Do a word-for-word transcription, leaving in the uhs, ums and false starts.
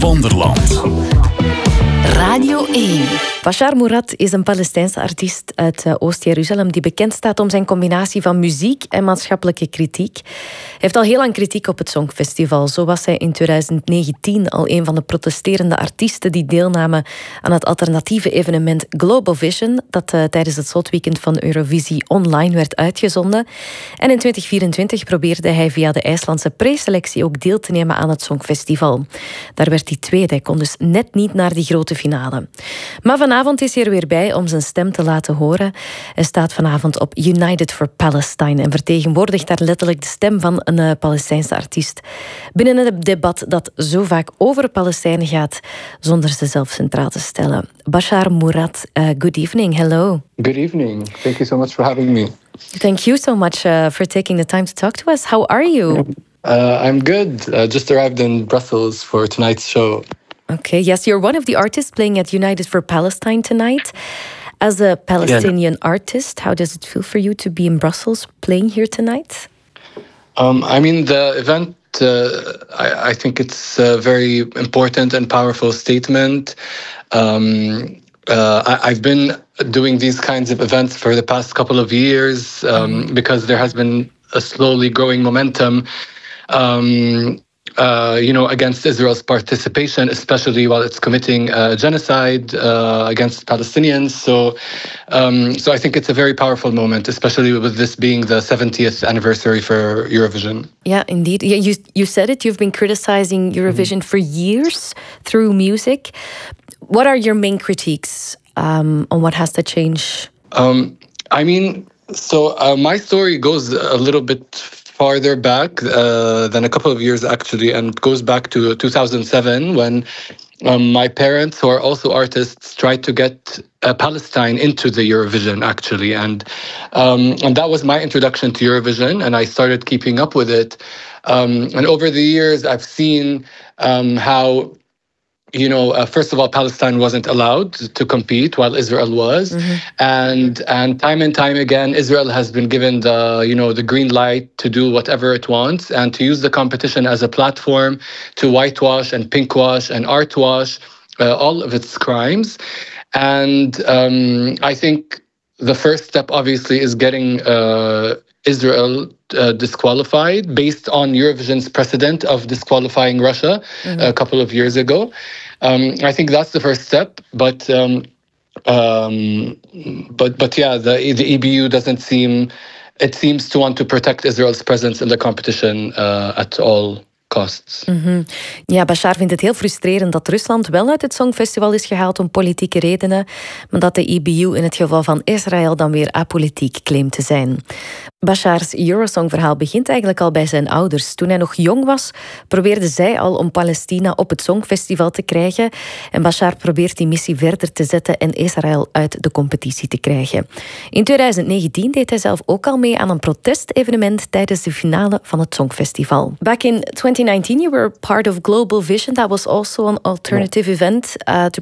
Wonderland. Radio één. Bashar Murad is een Palestijnse artiest uit Oost-Jeruzalem die bekend staat om zijn combinatie van muziek en maatschappelijke kritiek. Hij heeft al heel lang kritiek op het Songfestival. Zo was hij in twintig negentien al een van de protesterende artiesten die deelnamen aan het alternatieve evenement Global Vision, dat uh, tijdens het slotweekend van Eurovisie online werd uitgezonden. En in twintig vierentwintig probeerde hij via de IJslandse preselectie ook deel te nemen aan het Songfestival. Daar werd hij tweede. Hij kon dus net niet naar die grote finale. Maar vanavond is hij er weer bij om zijn stem te laten horen. Hij staat vanavond op United for Palestine en vertegenwoordigt daar letterlijk de stem van een uh, Palestijnse artiest binnen een debat dat zo vaak over Palestijnen gaat, zonder ze zelf centraal te stellen. Bashar Murad, uh, good evening. Hello. Good evening. Thank you so much for having me. Thank you so much uh, for taking the time to talk to us. How are you? Uh, I'm good. Uh, just arrived in Brussels for tonight's show. Okay, yes, you're one of the artists playing at United for Palestine tonight. As a Palestinian yeah. artist, how does it feel for you to be in Brussels playing here tonight? Um, I mean, the event, uh, I, I think it's a very important and powerful statement. Um, uh, I, I've been doing these kinds of events for the past couple of years um, mm. because there has been a slowly growing momentum um, Uh, you know, against Israel's participation, especially while it's committing uh, genocide uh, against Palestinians. So, um, so I think it's a very powerful moment, especially with this being the seventieth anniversary for Eurovision. Yeah, indeed. Yeah, you you said it. You've been criticizing Eurovision mm-hmm. for years through music. What are your main critiques um, on what has to change? Um, I mean, so uh, my story goes a little bit farther back uh, than a couple of years, actually, and it goes back to two thousand seven when um, my parents, who are also artists, tried to get uh, Palestine into the Eurovision, actually. And, um, and that was my introduction to Eurovision, and I started keeping up with it. Um, and over the years, I've seen um, how You know, uh, first of all, Palestine wasn't allowed to compete while Israel was, mm-hmm. and and time and time again, Israel has been given the you know the green light to do whatever it wants and to use the competition as a platform to whitewash and pinkwash and artwash uh, all of its crimes. And um, I think the first step, obviously, is getting Uh, Israel uh, disqualified based on Eurovision's precedent of disqualifying Russia mm-hmm. a couple of years ago. Um, I think that's the first step, but um, um, but but yeah, the the E B U doesn't seem it seems to want to protect Israel's presence in the competition uh, at all costs. Mm-hmm. Ja, Bashar vindt het heel frustrerend dat Rusland wel uit het Songfestival is gehaald om politieke redenen, maar dat de E B U in het geval van Israël dan weer apolitiek claimt te zijn. Bashar's Eurosong-verhaal begint eigenlijk al bij zijn ouders. Toen hij nog jong was, probeerde zij al om Palestina op het Songfestival te krijgen. En Bashar probeert die missie verder te zetten en Israël uit de competitie te krijgen. In twintig negentien deed hij zelf ook al mee aan een protestevenement tijdens de finale van het Songfestival. Back in twenty nineteen, you were part of Global Vision. That was also an alternative yeah. event uh, to